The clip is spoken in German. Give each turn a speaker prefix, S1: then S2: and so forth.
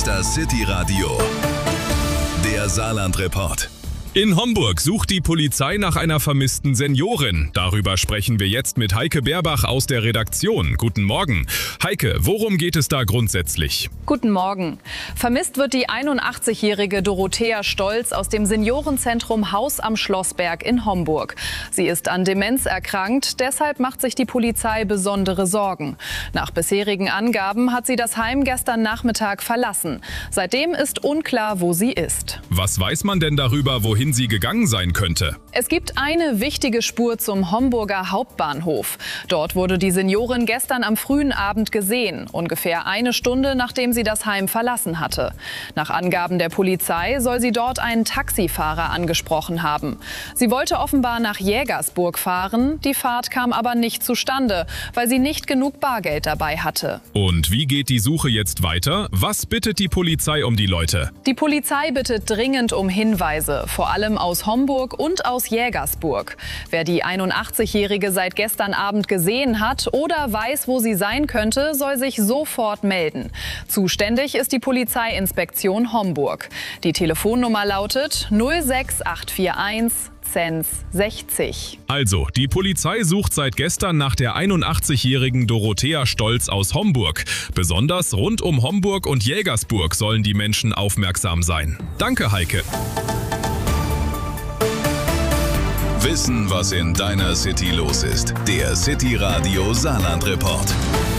S1: ist das City Radio, der Saarland-Report.
S2: In Homburg sucht die Polizei nach einer vermissten Seniorin. Darüber sprechen wir jetzt mit Heike Beerbach aus der Redaktion. Guten Morgen. Heike, worum geht es da grundsätzlich?
S3: Guten Morgen. Vermisst wird die 81-jährige Dorothea Stolz aus dem Seniorenzentrum Haus am Schlossberg in Homburg. Sie ist an Demenz erkrankt, deshalb macht sich die Polizei besondere Sorgen. Nach bisherigen Angaben hat sie das Heim gestern Nachmittag verlassen. Seitdem ist unklar, wo sie ist.
S2: Was weiß man denn darüber, wohin sie gegangen sein könnte?
S3: Es gibt eine wichtige Spur zum Homburger Hauptbahnhof. Dort wurde die Seniorin gestern am frühen Abend gesehen, ungefähr eine Stunde nachdem sie das Heim verlassen hatte. Nach Angaben der Polizei soll sie dort einen Taxifahrer angesprochen haben. Sie wollte offenbar nach Jägersburg fahren, die Fahrt kam aber nicht zustande, weil sie nicht genug Bargeld dabei hatte.
S2: Und wie geht die Suche jetzt weiter? Was bittet die Polizei um die Leute?
S3: Die Polizei bittet dringend um Hinweise, vor allem aus Homburg und aus Jägersburg. Wer die 81-Jährige seit gestern Abend gesehen hat oder weiß, wo sie sein könnte, soll sich sofort melden. Zuständig ist die Polizeiinspektion Homburg. Die Telefonnummer lautet 06841 60.
S2: Also, die Polizei sucht seit gestern nach der 81-jährigen Dorothea Stolz aus Homburg. Besonders rund um Homburg und Jägersburg sollen die Menschen aufmerksam sein. Danke, Heike.
S1: Wissen, was in deiner City los ist. Der City Radio Saarland-Report.